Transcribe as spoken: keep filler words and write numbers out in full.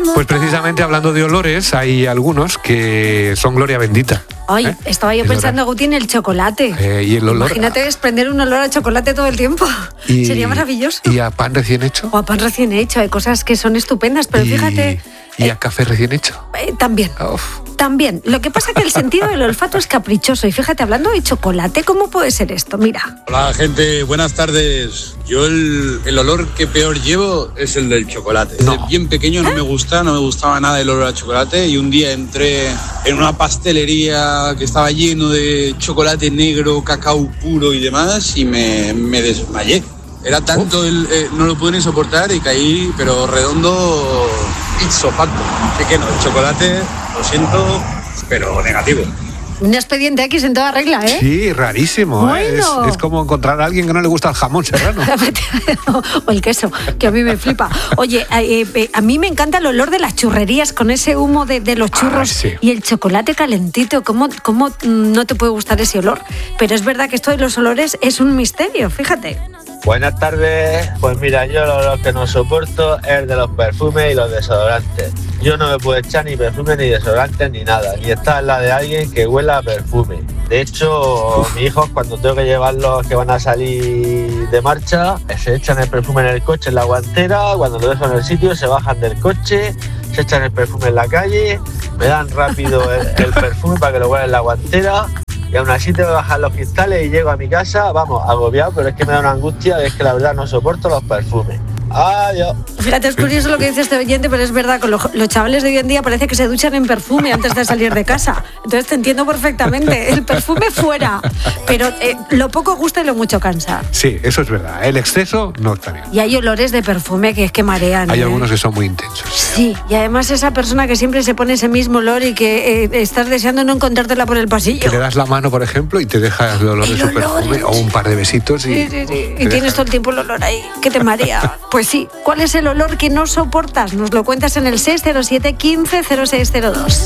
Pues precisamente hablando de olores, hay algunos que son gloria bendita. Ay, ¿eh? estaba yo Es pensando, verdad. Guti, en el chocolate. Eh, y el olor. Imagínate desprender un olor a chocolate todo el tiempo. Y, Sería maravilloso. Y a pan recién hecho. O a pan recién hecho, hay cosas que son estupendas, pero y, fíjate... Y eh, a café recién hecho. eh, también. Uf. También. Lo que pasa es que el sentido del olfato es caprichoso. Y fíjate, hablando de chocolate, ¿cómo puede ser esto? Mira. Hola gente, buenas tardes. Yo el, el olor que peor llevo es el del chocolate. No. Desde bien pequeño no me gusta, no me gustaba nada el olor a chocolate y un día entré en una pastelería que estaba lleno de chocolate negro, cacao puro y demás y me, me desmayé. Era tanto, el, eh, no lo pude ni soportar y caí, pero redondo, ipso facto. Así que no, el chocolate, lo siento, pero negativo. Un expediente X en toda regla, ¿eh? Sí, rarísimo. ¿eh? Bueno. Es, es como encontrar a alguien que no le gusta el jamón serrano. O el queso, que a mí me flipa. Oye, eh, eh, a mí me encanta el olor de las churrerías con ese humo de, de los churros Ah, sí. y el chocolate calentito. ¿Cómo, ¿Cómo no te puede gustar ese olor? Pero es verdad que esto de los olores es un misterio, fíjate. Buenas tardes. Pues mira, yo lo que no soporto es el de los perfumes y los desodorantes. Yo no me puedo echar ni perfume ni desodorante ni nada, ni estar en la de alguien que huela a perfume. De hecho, Uf. mis hijos cuando tengo que llevarlos que van a salir de marcha, se echan el perfume en el coche, en la guantera, cuando lo dejo en el sitio se bajan del coche, se echan el perfume en la calle, me dan rápido el, el perfume para que lo huelan en la guantera. Y aún así tengo que bajar los cristales y llego a mi casa, vamos, agobiado, pero es que me da una angustia, es que la verdad no soporto los perfumes. Adiós. Fíjate, es curioso lo que dice este oyente, pero es verdad, con los, los chavales de hoy en día parece que se duchan en perfume antes de salir de casa. Entonces te entiendo perfectamente. El perfume fuera, pero eh, lo poco gusta y lo mucho cansa. Sí, eso es verdad. El exceso no está bien. Y hay olores de perfume que es que marean. Hay ¿eh? algunos que son muy intensos. Sí, y además esa persona que siempre se pone ese mismo olor y que eh, estás deseando no encontrártela por el pasillo. Que le das la mano, por ejemplo, y te dejas el olor El de su olor, perfume o un par de besitos y, Sí, sí, sí. te Y tienes dejas. todo el tiempo el olor ahí, que te marea. Pues sí, ¿cuál es el olor que no soportas? Nos lo cuentas en el seis cero siete, quince cero seis cero dos.